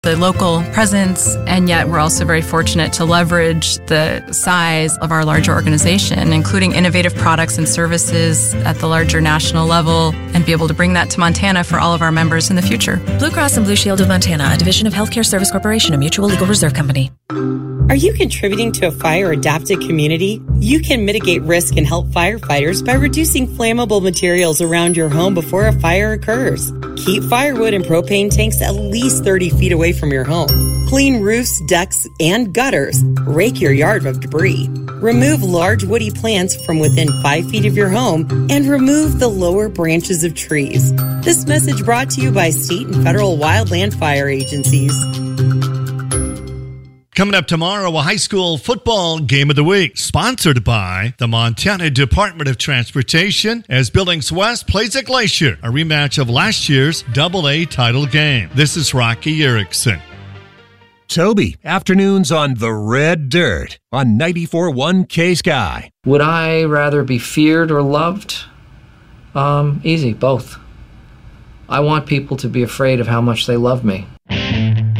the local presence, and yet we're also very fortunate to leverage the size of our larger organization, including innovative products and services at the larger national level, and be able to bring that to Montana for all of our members in the future. Blue Cross and Blue Shield of Montana, a division of Healthcare Service Corporation, a mutual legal reserve company. Are you contributing to a fire-adapted community? You can mitigate risk and help firefighters by reducing flammable materials around your home before a fire occurs. Keep firewood and propane tanks at least 30 feet away from your home. Clean roofs, decks, and gutters. Rake your yard of debris. Remove large woody plants from within 5 feet of your home and remove the lower branches of trees. This message brought to you by state and federal wildland fire agencies. Coming up tomorrow, a high school football game of the week, sponsored by the Montana Department of Transportation, as Billings West plays at Glacier, a rematch of last year's AA title game. This is Rocky Erickson. Toby, afternoons on the Red Dirt on 94.1 K-Sky. Would I rather be feared or loved? Easy, both. I want people to be afraid of how much they love me.